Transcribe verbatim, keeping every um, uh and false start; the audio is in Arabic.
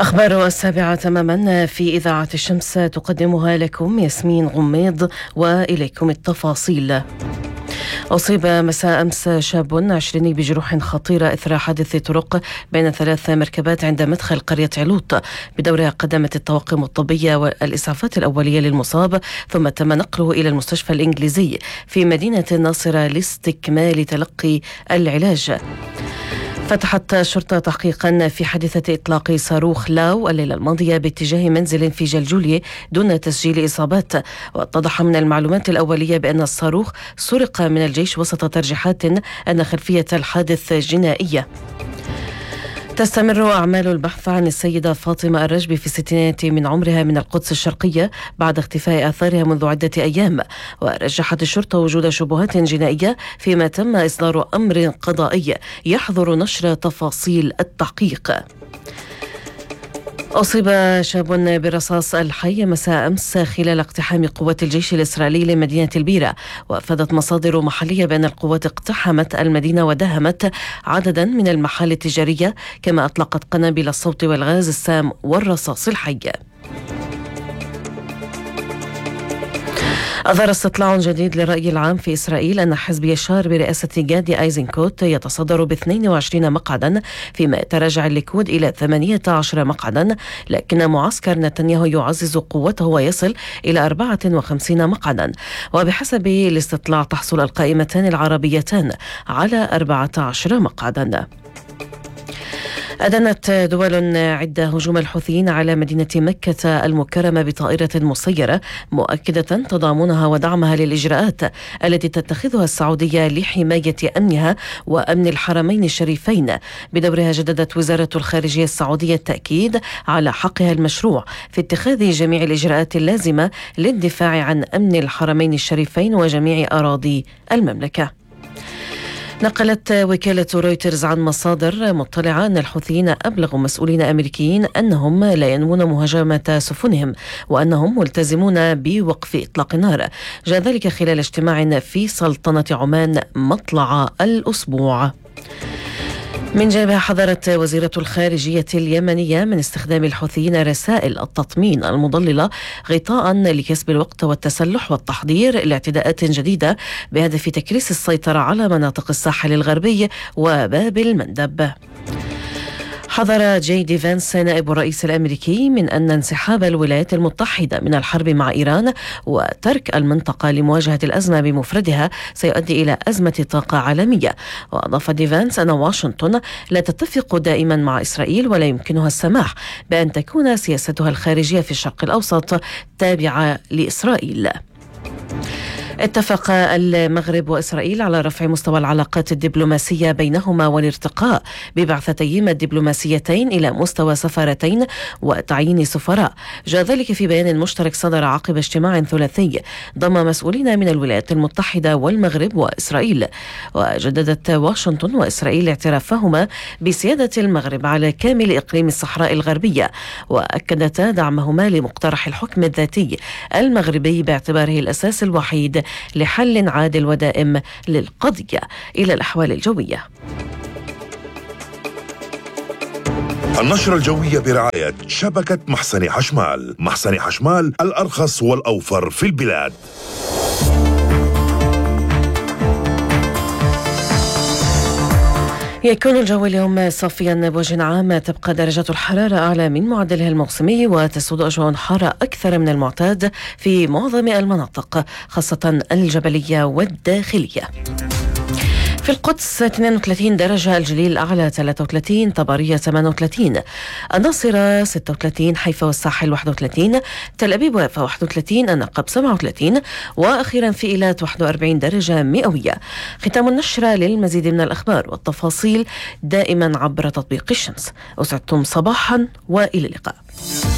أخبار السابعة تماما في إذاعة الشمس تقدمها لكم ياسمين غميض، وإليكم التفاصيل. أصيب مساء أمس شاب عشريني بجروح خطيرة إثر حادث طرق بين ثلاث مركبات عند مدخل قرية علوط. بدورها قدمت الطواقم الطبية والإسعافات الأولية للمصاب، ثم تم نقله إلى المستشفى الإنجليزي في مدينة الناصرة لاستكمال تلقي العلاج. فتحت الشرطة تحقيقا في حادثة إطلاق صاروخ لاو الليلة الماضية باتجاه منزل في جلجولية دون تسجيل إصابات. واتضح من المعلومات الأولية بأن الصاروخ سرق من الجيش وسط ترجيحات أن خلفية الحادث جنائية. تستمر أعمال البحث عن السيدة فاطمة الرجبي في الستينات من عمرها من القدس الشرقية بعد اختفاء آثارها منذ عدة أيام. ورجحت الشرطة وجود شبهات جنائية فيما تم إصدار أمر قضائي يحظر نشر تفاصيل التحقيق. أصيب شاب برصاص الحي مساء أمس خلال اقتحام قوات الجيش الإسرائيلي لمدينة البيرة. وأفادت مصادر محلية بأن القوات اقتحمت المدينة وداهمت عددا من المحال التجارية، كما أطلقت قنابل الصوت والغاز السام والرصاص الحي. أظهر استطلاع جديد للرأي العام في إسرائيل أن حزب يشار برئاسة جادي أيزنكوت يتصدر ب اثنين وعشرين مقعدا، فيما يتراجع الليكود إلى ثمانية عشر مقعدا، لكن معسكر نتنياهو يعزز قوته ويصل إلى أربعة وخمسين مقعدا. وبحسب الاستطلاع تحصل القائمتان العربيتان على أربعة عشر مقعدا. أدانت دول عدة هجوم الحوثيين على مدينة مكة المكرمة بطائرة مسيرة، مؤكدة تضامنها ودعمها للإجراءات التي تتخذها السعودية لحماية أمنها وأمن الحرمين الشريفين. بدورها جددت وزارة الخارجية السعودية التأكيد على حقها المشروع في اتخاذ جميع الإجراءات اللازمة للدفاع عن أمن الحرمين الشريفين وجميع أراضي المملكة. نقلت وكالة رويترز عن مصادر مطلعة أن الحوثيين أبلغوا مسؤولين أمريكيين أنهم لا ينوون مهاجمة سفنهم، وأنهم ملتزمون بوقف إطلاق النار. جاء ذلك خلال اجتماع في سلطنة عمان مطلع الأسبوع. من جانبها حذرت وزيرة الخارجية اليمنية من استخدام الحوثيين رسائل التطمين المضللة غطاء لكسب الوقت والتسلح والتحضير لاعتداءات جديدة بهدف تكريس السيطرة على مناطق الساحل الغربي وباب المندب. حذر جي دي فانس نائب الرئيس الأمريكي من أن انسحاب الولايات المتحدة من الحرب مع إيران وترك المنطقة لمواجهة الأزمة بمفردها سيؤدي إلى أزمة طاقة عالمية. وأضاف دي فانس أن واشنطن لا تتفق دائما مع إسرائيل ولا يمكنها السماح بأن تكون سياستها الخارجية في الشرق الأوسط تابعة لإسرائيل. اتفق المغرب وإسرائيل على رفع مستوى العلاقات الدبلوماسية بينهما والارتقاء ببعثتيهما الدبلوماسيتين إلى مستوى سفارتين وتعيين سفراء. جاء ذلك في بيان مشترك صدر عقب اجتماع ثلاثي ضم مسؤولين من الولايات المتحدة والمغرب وإسرائيل. وجددت واشنطن وإسرائيل اعترافهما بسيادة المغرب على كامل إقليم الصحراء الغربية، وأكدتا دعمهما لمقترح الحكم الذاتي المغربي باعتباره الأساس الوحيد لحل عادل ودائم للقضية. إلى الأحوال الجوية. النشرة الجوية برعاية شبكة محسن حشمال. محسن حشمال الأرخص والأوفر في البلاد. يكون الجو اليوم صافيا بوجه عام، تبقى درجات الحرارة أعلى من معدلها الموسمي، وتسود أجواء حارة أكثر من المعتاد في معظم المناطق خاصة الجبلية والداخلية. في القدس اثنين وثلاثين درجة، الجليل الأعلى ثلاثة وثلاثين، طبرية ثمانية وثلاثين، الناصرة ستة وثلاثين، حيفا والساحل واحد وثلاثين، تل أبيب ويافا واحد وثلاثين، النقب سبعة وثلاثين، وأخيرا في إيلات واحد وأربعين درجة مئوية. ختام النشرة. للمزيد من الأخبار والتفاصيل دائما عبر تطبيق الشمس. أسعدتم صباحا وإلى اللقاء.